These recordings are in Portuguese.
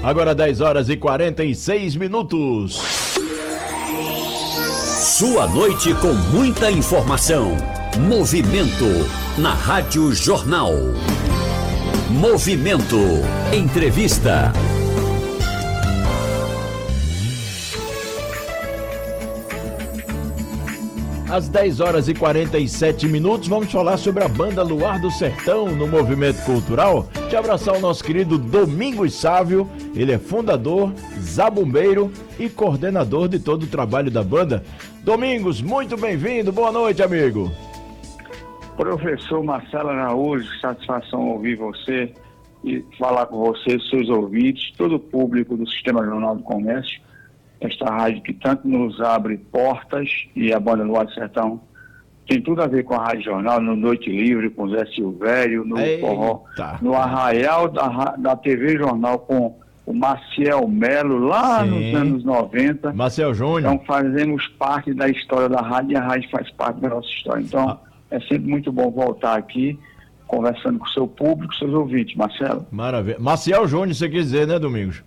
Agora 10 horas e 46 minutos. Sua noite com muita informação. Movimento na Rádio Jornal. Movimento. Entrevista. Às 10 horas e 47 minutos, vamos falar sobre a banda Luar do Sertão no Movimento Cultural. Te abraçar o nosso querido Domingos Sávio, ele é fundador, zabumbeiro e coordenador de todo o trabalho da banda. Domingos, muito bem-vindo, boa noite, amigo. Professor Marcelo Araújo, satisfação ouvir você e falar com você, seus ouvintes, todo o público do Sistema Jornal do Comércio. Esta rádio que tanto nos abre portas, e a banda Luar do Sertão tem tudo a ver com a Rádio Jornal, no Noite Livre, com Zé Silvério, no forró, no Arraial da TV Jornal com o Maciel Melo, lá nos anos 90. Maciel Júnior. Então fazemos parte da história da rádio e a rádio faz parte da nossa história. Então é sempre muito bom voltar aqui, conversando com o seu público, seus ouvintes, Marcelo. Maravilha. Maciel Júnior, você quer dizer, né, Domingos?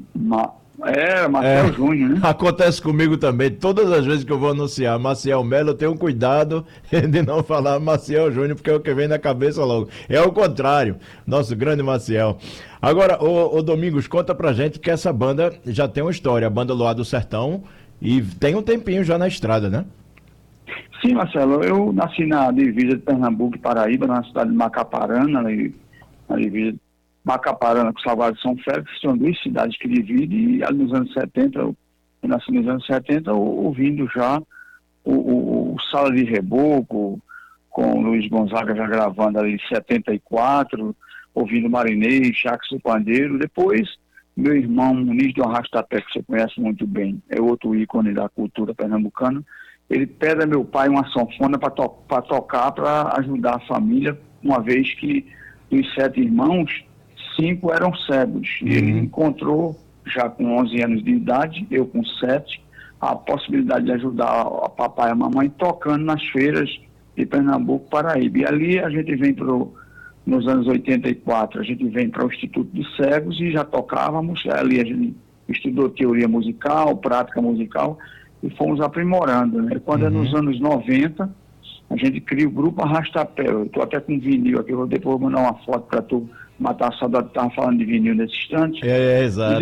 Maciel Júnior, né? Acontece comigo também. Todas as vezes que eu vou anunciar Maciel Melo, eu tenho cuidado de não falar Maciel Júnior, porque é o que vem na cabeça logo. É o contrário, nosso grande Maciel. Agora, ô Domingos, conta pra gente que essa banda já tem uma história, a banda Luar do Sertão, e tem um tempinho já na estrada, né? Sim, Marcelo, eu nasci na divisa de Pernambuco e Paraíba, na cidade de Macaparana, na divisa de Macaparana com Salgado de São Félix, que são duas cidades que dividem, e ali nos anos 70, eu nasci nos anos 70, ouvindo já o Sala de Reboco, com o Luiz Gonzaga já gravando ali em 74, ouvindo Marinês, Chacos do Pandeiro. Depois, meu irmão Muniz do Arrastapé, que você conhece muito bem, é outro ícone da cultura pernambucana, ele pede a meu pai uma sanfona para tocar, para ajudar a família, uma vez que dos 7 irmãos, 5 eram cegos. E ele encontrou, já com 11 anos de idade, eu com 7, a possibilidade de ajudar a papai e a mamãe tocando nas feiras de Pernambuco, Paraíba. E ali a gente vem nos anos 84, a gente vem para o Instituto de Cegos e já tocávamos. Ali a gente estudou teoria musical, prática musical, e fomos aprimorando, né? Quando é nos anos 90, a gente cria o grupo Arrastapé. Eu estou até com vinil aqui, depois vou mandar uma foto para tu matar a saudade, estava falando de vinil nesse instante. Exato.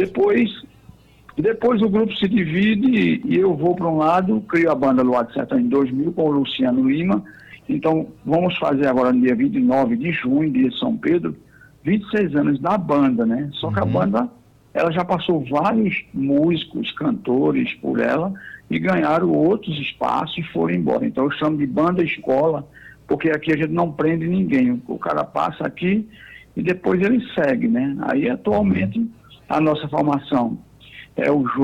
E depois o grupo se divide e eu vou para um lado, crio a banda Luar do Sertão em 2000 com o Luciano Lima. Então vamos fazer agora no dia 29 de junho, dia de São Pedro, 26 anos da banda, né? Só que a banda, ela já passou vários músicos, cantores por ela e ganharam outros espaços e foram embora. Então eu chamo de banda escola, porque aqui a gente não prende ninguém. O cara passa aqui e depois ele segue, né? Aí atualmente a nossa formação é o João